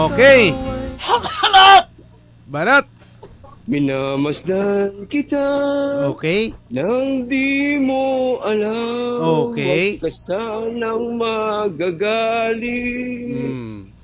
Okay. Banat. Minamasdan kita Okay. nang di mo alam. Okay. Huwag ka sanang magagaling.